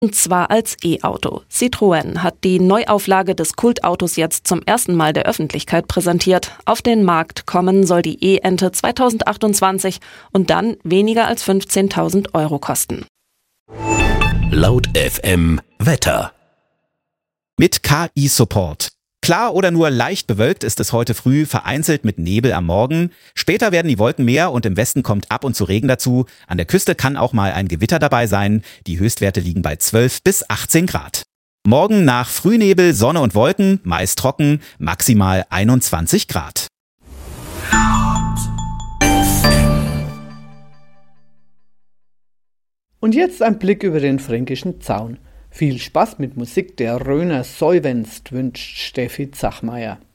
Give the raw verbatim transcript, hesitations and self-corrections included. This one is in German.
Und zwar als E-Auto. Citroën hat die Neuauflage des Kultautos jetzt zum ersten Mal der Öffentlichkeit präsentiert. Auf den Markt kommen soll die E-Ente zweitausendachtundzwanzig und dann weniger als fünfzehntausend Euro kosten. Laut F M Wetter. Mit K I-Support. Klar oder nur leicht bewölkt ist es heute früh, vereinzelt mit Nebel am Morgen. Später werden die Wolken mehr und im Westen kommt ab und zu Regen dazu. An der Küste kann auch mal ein Gewitter dabei sein. Die Höchstwerte liegen bei zwölf bis achtzehn Grad. Morgen nach Frühnebel, Sonne und Wolken, meist trocken, maximal einundzwanzig Grad. Und jetzt ein Blick über den fränkischen Zaun. Viel Spaß mit Musik der Röner Säuwenst wünscht Steffi Zachmeier.